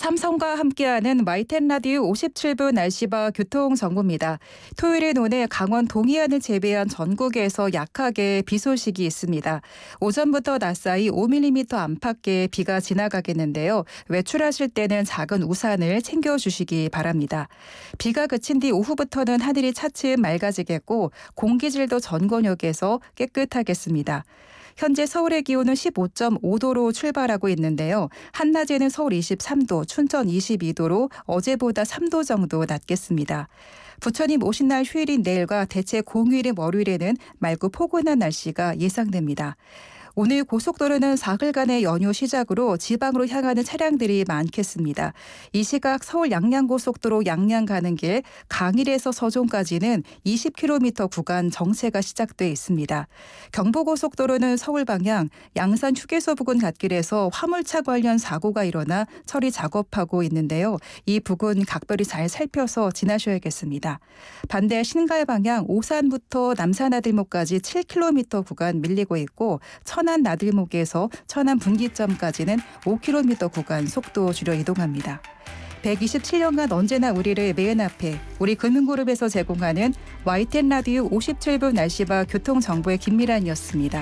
삼성과 함께하는 YTN 라디오 57분 날씨와 교통정보입니다. 토요일에 오늘 강원 동해안을 제외한 전국에서 약하게 비 소식이 있습니다. 오전부터 낮 사이 5mm 안팎의 비가 지나가겠는데요. 외출하실 때는 작은 우산을 챙겨주시기 바랍니다. 비가 그친 뒤 오후부터는 하늘이 차츰 맑아지겠고 공기질도 전 권역에서 깨끗하겠습니다. 현재 서울의 기온은 15.5도로 출발하고 있는데요. 한낮에는 서울 23도, 춘천 22도로 어제보다 3도 정도 낮겠습니다. 부처님 오신 날 휴일인 내일과 대체 공휴일인 월요일에는 맑고 포근한 날씨가 예상됩니다. 오늘 고속도로는 사흘간의 연휴 시작으로 지방으로 향하는 차량들이 많겠습니다. 이 시각 서울 양양고속도로 양양 가는 길 강일에서 서종까지는 20km 구간 정체가 시작돼 있습니다. 경부고속도로는 서울 방향 양산 휴게소 부근 갓길에서 화물차 관련 사고가 일어나 처리 작업하고 있는데요. 이 부근 각별히 잘 살펴서 지나셔야겠습니다. 반대 신갈 방향 오산부터 남산나들목까지 7km 구간 밀리고 있고 천안 나들목에서 천안 분기점까지는 5km 구간 속도 줄여 이동합니다. 127년간 언제나 우리를 맨 앞에 우리 금융그룹에서 제공하는 YTN 라디오 57분 날씨와 교통정보의 김미란이었습니다.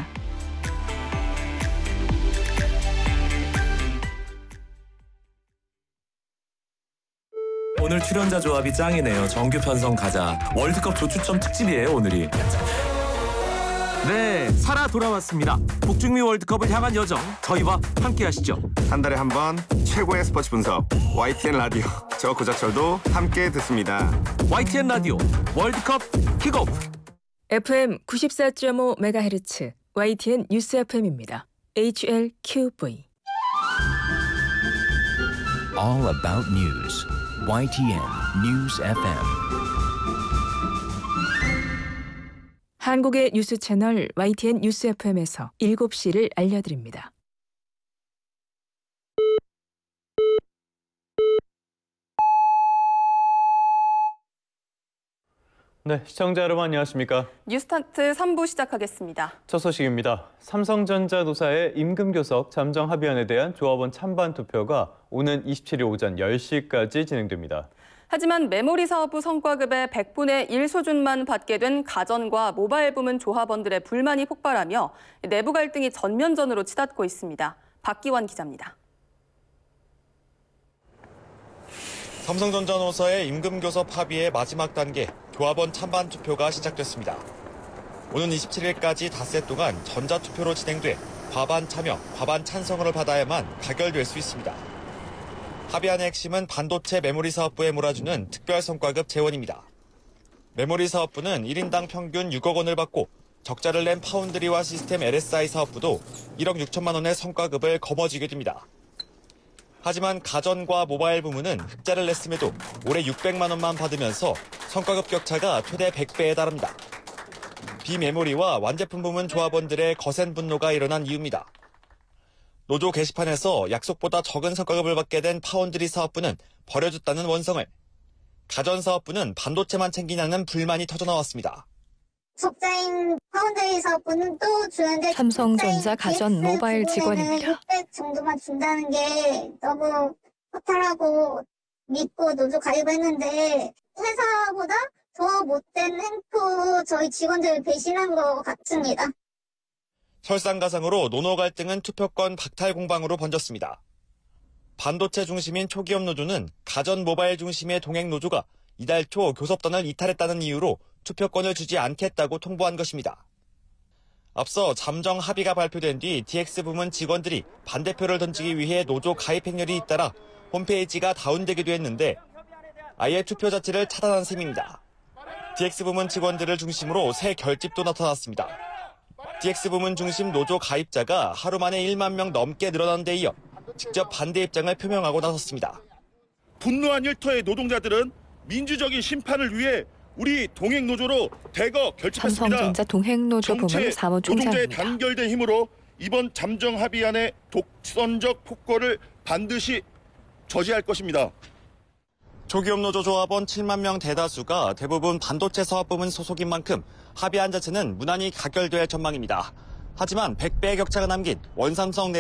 오늘 출연자 조합이 짱이네요. 정규 편성 가자. 월드컵 조추첨 특집이에요, 오늘이. 네, 살아 돌아왔습니다. 북중미 월드컵을 향한 여정, 저희와 함께 하시죠. 한 달에 한 번 최고의 스포츠 분석, YTN 라디오. 저 고자철도 함께 듣습니다. YTN 라디오 월드컵 킥오프. FM 94.5MHz YTN 뉴스 FM입니다. HLQV. All about news. YTN News FM. 한국의 뉴스 채널 YTN 뉴스 FM에서 7시를 알려드립니다. 네, 시청자 여러분 안녕하십니까? 뉴스타트 3부 시작하겠습니다. 첫 소식입니다. 삼성전자 노사의 임금교섭 잠정합의안에 대한 조합원 찬반 투표가 오는 27일 오전 10시까지 진행됩니다. 하지만 메모리 사업부 성과급의 100분의 1 수준만 받게 된 가전과 모바일 부문 조합원들의 불만이 폭발하며 내부 갈등이 전면전으로 치닫고 있습니다. 박기원 기자입니다. 삼성전자 노사의 임금교섭 합의의 마지막 단계 조합원 찬반 투표가 시작됐습니다. 오는 27일까지 닷새 동안 전자투표로 진행돼 과반 참여, 과반 찬성을 받아야만 가결될 수 있습니다. 합의안의 핵심은 반도체 메모리 사업부에 몰아주는 특별 성과급 재원입니다. 메모리 사업부는 1인당 평균 6억 원을 받고 적자를 낸 파운드리와 시스템 LSI 사업부도 1억 6천만 원의 성과급을 거머쥐게 됩니다. 하지만 가전과 모바일 부문은 흑자를 냈음에도 올해 600만 원만 받으면서 성과급 격차가 최대 100배에 달합니다. 비메모리와 완제품 부문 조합원들의 거센 분노가 일어난 이유입니다. 노조 게시판에서 약속보다 적은 성과급을 받게 된 파운드리 사업부는 버려줬다는 원성을, 가전 사업부는 반도체만 챙기냐는 불만이 터져나왔습니다. 적자인 파운드리 사업부는 또 주는데 삼성전자 가전 모바일 직원입니다. 600 정도만 준다는 게 너무 허탈하고 믿고 노조 가입했는데 회사보다 더 못된 행포 저희 직원들을 배신한 것 같습니다. 설상가상으로 노노 갈등은 투표권 박탈 공방으로 번졌습니다. 반도체 중심인 초기업 노조는 가전 모바일 중심의 동행 노조가 이달 초 교섭단을 이탈했다는 이유로 투표권을 주지 않겠다고 통보한 것입니다. 앞서 잠정 합의가 발표된 뒤 DX 부문 직원들이 반대표를 던지기 위해 노조 가입 행렬이 잇따라 홈페이지가 다운되기도 했는데 아예 투표 자체를 차단한 셈입니다. DX 부문 직원들을 중심으로 새 결집도 나타났습니다. DX 부문 중심 노조 가입자가 하루 만에 1만 명 넘게 늘어난 데 이어 직접 반대 입장을 표명하고 나섰습니다. 분노한 일터의 노동자들은 민주적인 심판을 위해 우리 동행노조로 대거 결집했습니다. 삼성전자 동행노조 부문 사무총장입니다. 노동자의 단결된 힘으로 이번 잠정 합의안의 독선적 폭거를 반드시 저지할 것입니다. 초기업 노조 조합원 7만 명 대다수가 대부분 반도체 사업 부문 소속인 만큼 합의안 자체는 무난히 가결될 전망입니다. 하지만 100배의 격차가 남긴 원삼성